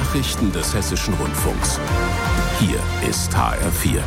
Nachrichten des Hessischen Rundfunks. Hier ist HR4.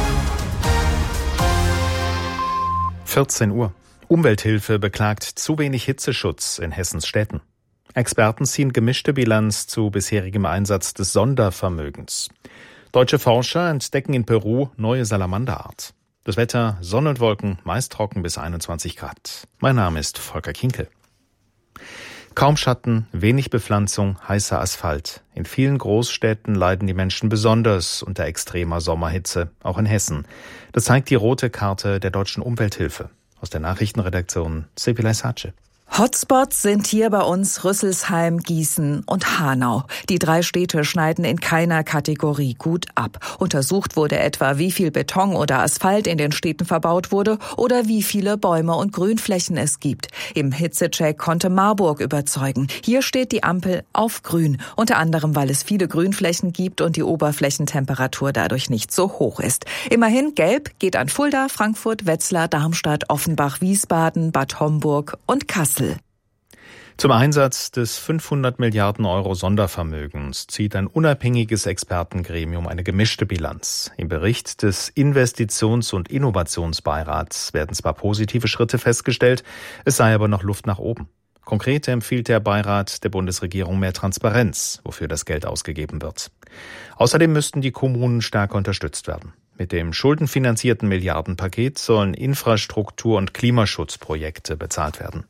14 Uhr. Umwelthilfe beklagt zu wenig Hitzeschutz in Hessens Städten. Experten ziehen gemischte Bilanz zu bisherigem Einsatz des Sondervermögens. Deutsche Forscher entdecken in Peru neue Salamanderart. Das Wetter, Sonne und Wolken, meist trocken bis 21 Grad. Mein Name ist Volker Kinkel. Kaum Schatten, wenig Bepflanzung, heißer Asphalt. In vielen Großstädten leiden die Menschen besonders unter extremer Sommerhitze, auch in Hessen. Das zeigt die rote Karte der Deutschen Umwelthilfe. Aus der Nachrichtenredaktion Sepilay Sace. Hotspots sind hier bei uns Rüsselsheim, Gießen und Hanau. Die 3 Städte schneiden in keiner Kategorie gut ab. Untersucht wurde etwa, wie viel Beton oder Asphalt in den Städten verbaut wurde oder wie viele Bäume und Grünflächen es gibt. Im Hitzecheck konnte Marburg überzeugen. Hier steht die Ampel auf grün, unter anderem, weil es viele Grünflächen gibt und die Oberflächentemperatur dadurch nicht so hoch ist. Immerhin gelb geht an Fulda, Frankfurt, Wetzlar, Darmstadt, Offenbach, Wiesbaden, Bad Homburg und Kassel. Zum Einsatz des 500 Milliarden Euro Sondervermögens zieht ein unabhängiges Expertengremium eine gemischte Bilanz. Im Bericht des Investitions- und Innovationsbeirats werden zwar positive Schritte festgestellt, es sei aber noch Luft nach oben. Konkret empfiehlt der Beirat der Bundesregierung mehr Transparenz, wofür das Geld ausgegeben wird. Außerdem müssten die Kommunen stärker unterstützt werden. Mit dem schuldenfinanzierten Milliardenpaket sollen Infrastruktur- und Klimaschutzprojekte bezahlt werden.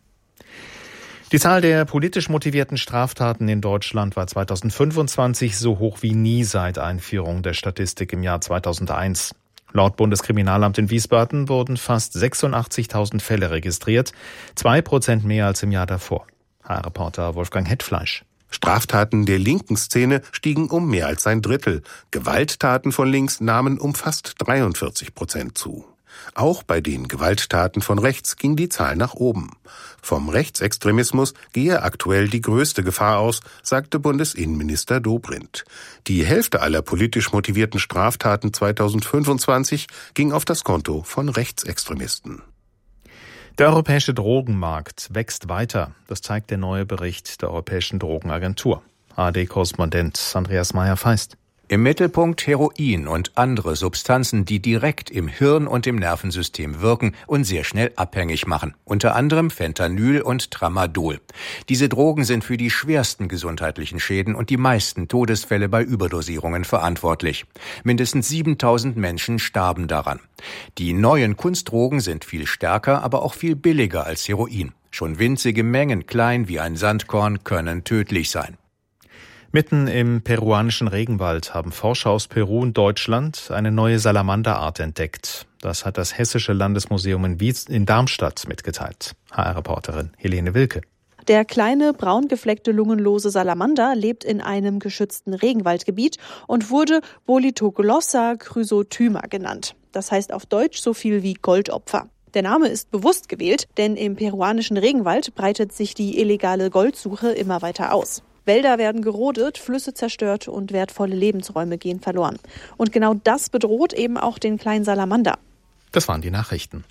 Die Zahl der politisch motivierten Straftaten in Deutschland war 2025 so hoch wie nie seit Einführung der Statistik im Jahr 2001. Laut Bundeskriminalamt in Wiesbaden wurden fast 86.000 Fälle registriert, 2% mehr als im Jahr davor. HR-Reporter Wolfgang Hetfleisch. Straftaten der linken Szene stiegen um mehr als ein Drittel. Gewalttaten von links nahmen um fast 43% zu. Auch bei den Gewalttaten von rechts ging die Zahl nach oben. Vom Rechtsextremismus gehe aktuell die größte Gefahr aus, sagte Bundesinnenminister Dobrindt. Die Hälfte aller politisch motivierten Straftaten 2025 ging auf das Konto von Rechtsextremisten. Der europäische Drogenmarkt wächst weiter. Das zeigt der neue Bericht der Europäischen Drogenagentur. ARD-Korrespondent Andreas Meyer-Feist. Im Mittelpunkt Heroin und andere Substanzen, die direkt im Hirn und im Nervensystem wirken und sehr schnell abhängig machen. Unter anderem Fentanyl und Tramadol. Diese Drogen sind für die schwersten gesundheitlichen Schäden und die meisten Todesfälle bei Überdosierungen verantwortlich. Mindestens 7.000 Menschen starben daran. Die neuen Kunstdrogen sind viel stärker, aber auch viel billiger als Heroin. Schon winzige Mengen, klein wie ein Sandkorn, können tödlich sein. Mitten im peruanischen Regenwald haben Forscher aus Peru und Deutschland eine neue Salamanderart entdeckt. Das hat das Hessische Landesmuseum in Darmstadt mitgeteilt. HR-Reporterin Helene Wilke. Der kleine, braun gefleckte lungenlose Salamander lebt in einem geschützten Regenwaldgebiet und wurde Bolitoglossa chrysotyma genannt. Das heißt auf Deutsch so viel wie Goldopfer. Der Name ist bewusst gewählt, denn im peruanischen Regenwald breitet sich die illegale Goldsuche immer weiter aus. Wälder werden gerodet, Flüsse zerstört und wertvolle Lebensräume gehen verloren. Und genau das bedroht eben auch den kleinen Salamander. Das waren die Nachrichten.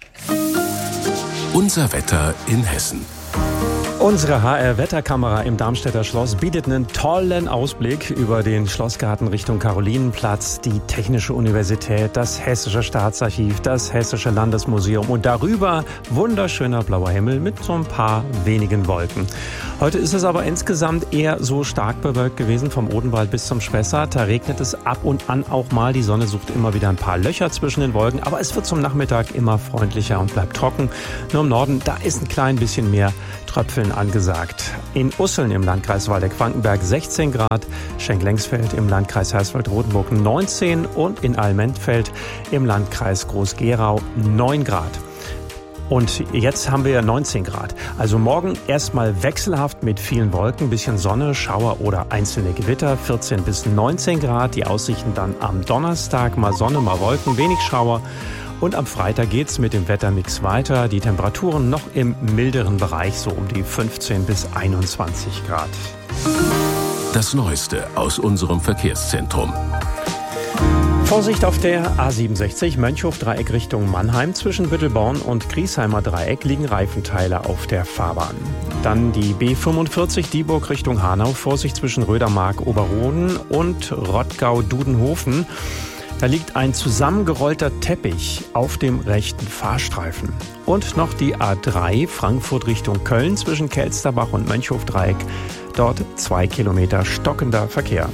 Unser Wetter in Hessen. Unsere HR-Wetterkamera im Darmstädter Schloss bietet einen tollen Ausblick über den Schlossgarten Richtung Karolinenplatz, die Technische Universität, das Hessische Staatsarchiv, das Hessische Landesmuseum und darüber wunderschöner blauer Himmel mit so ein paar wenigen Wolken. Heute ist es aber insgesamt eher so stark bewölkt gewesen, vom Odenwald bis zum Spessart. Da regnet es ab und an auch mal. Die Sonne sucht immer wieder ein paar Löcher zwischen den Wolken, aber es wird zum Nachmittag immer freundlicher und bleibt trocken. Nur im Norden, da ist ein klein bisschen mehr Tröpfeln angesagt. In Usseln im Landkreis Waldeck-Frankenberg 16 Grad, Schenk-Lengsfeld im Landkreis Hersfeld-Rotenburg 19 und in Allmentfeld im Landkreis Groß-Gerau 9 Grad. Und jetzt haben wir 19 Grad. Also morgen erstmal wechselhaft mit vielen Wolken, bisschen Sonne, Schauer oder einzelne Gewitter, 14 bis 19 Grad. Die Aussichten dann am Donnerstag, mal Sonne, mal Wolken, wenig Schauer. Und am Freitag geht's mit dem Wettermix weiter. Die Temperaturen noch im milderen Bereich, so um die 15 bis 21 Grad. Das Neueste aus unserem Verkehrszentrum. Vorsicht auf der A67 Mönchhof-Dreieck Richtung Mannheim. Zwischen Büttelborn und Griesheimer Dreieck liegen Reifenteile auf der Fahrbahn. Dann die B45 Dieburg Richtung Hanau. Vorsicht zwischen Rödermark-Oberroden und Rottgau-Dudenhofen. Da liegt ein zusammengerollter Teppich auf dem rechten Fahrstreifen. Und noch die A3 Frankfurt Richtung Köln zwischen Kelsterbach und Mönchhof-Dreieck. Dort 2 Kilometer stockender Verkehr.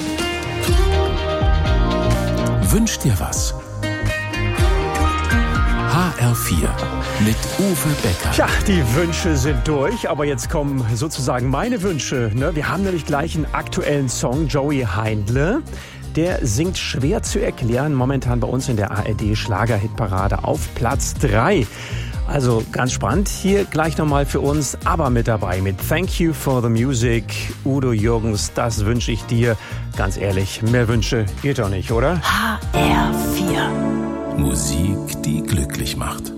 Wünsch dir was. HR4 mit Uwe Becker. Tja, die Wünsche sind durch, aber jetzt kommen sozusagen meine Wünsche. Wir haben nämlich gleich einen aktuellen Song, Joey Heindle. Der singt schwer zu erklären, momentan bei uns in der ARD-Schlager-Hitparade auf Platz 3. Also ganz spannend. Hier gleich nochmal für uns ABBA mit dabei mit Thank You for the Music. Udo Jürgens, das wünsche ich dir. Ganz ehrlich, mehr Wünsche geht doch nicht, oder? HR4. Musik, die glücklich macht.